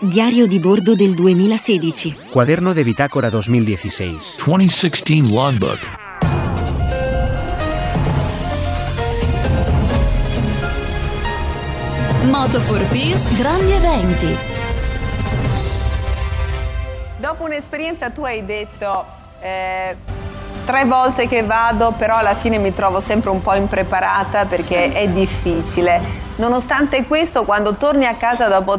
Diario di bordo del 2016. Cuaderno de bitácora 2016. 2016 logbook. Moto for Peace, grandi eventi. Dopo un'esperienza tu hai detto 3 volte che vado, però alla fine mi trovo sempre un po' impreparata perché è difficile. Nonostante questo, quando torni a casa dopo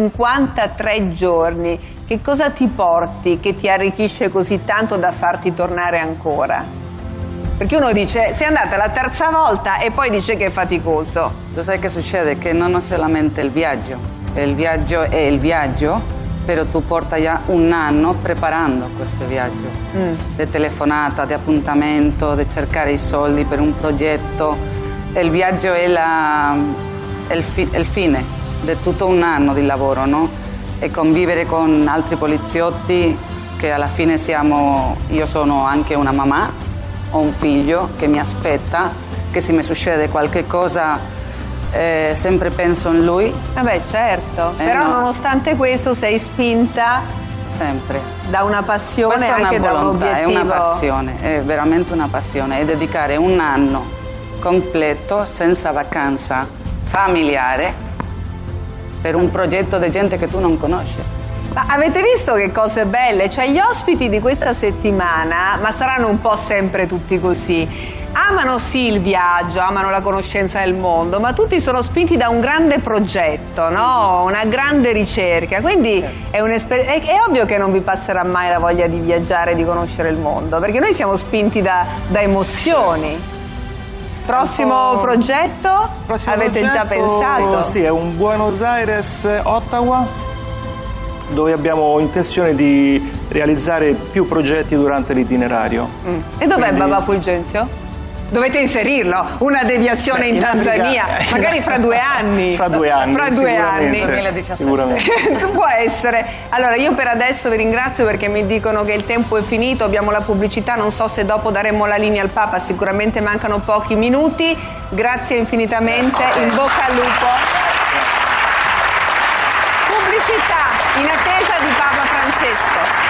53 giorni, che cosa ti porti che ti arricchisce così tanto da farti tornare ancora? Perché uno dice, sei andata la 3ª volta e poi dice che è faticoso. Tu sai che succede? Che non è solamente il viaggio è il viaggio, però tu porta già un anno preparando questo viaggio. Di telefonata, di appuntamento, di cercare i soldi per un progetto. Il viaggio è il fine di tutto un anno di lavoro, no? E convivere con altri poliziotti che alla fine io sono anche una mamma, ho un figlio che mi aspetta, che se mi succede qualche cosa sempre penso in lui. Vabbè, certo, però no. Nonostante questo sei spinta sempre da una passione. Questa anche è una volontà, da un obiettivo. è una passione, è veramente una passione, e dedicare un anno completo senza vacanza familiare per un progetto di gente che tu non conosci. Ma avete visto che cose belle? Cioè gli ospiti di questa settimana, ma saranno un po' sempre tutti così, amano sì il viaggio, amano la conoscenza del mondo, ma tutti sono spinti da un grande progetto, no? Una grande ricerca, quindi è ovvio che non vi passerà mai la voglia di viaggiare, di conoscere il mondo, perché noi siamo spinti da emozioni. Prossimo progetto? Avete già pensato? Sì, è un Buenos Aires-Ottawa, dove abbiamo intenzione di realizzare più progetti durante l'itinerario. E dov'è Baba Fulgenzio? Dovete inserirlo, una deviazione in Tanzania, magari fra 2 anni. Fra 2 anni, fra 2 anni. 2017. Sicuramente. Può essere. Allora, io per adesso vi ringrazio perché mi dicono che il tempo è finito, abbiamo la pubblicità, non so se dopo daremo la linea al Papa, sicuramente mancano pochi minuti. Grazie infinitamente, in bocca al lupo. Pubblicità in attesa di Papa Francesco.